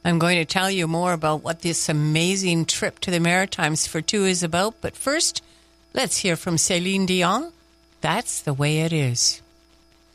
I'm going to tell you more about what this amazing trip to the Maritimes for two is about. But first, let's hear from Celine Dion. That's the way it is.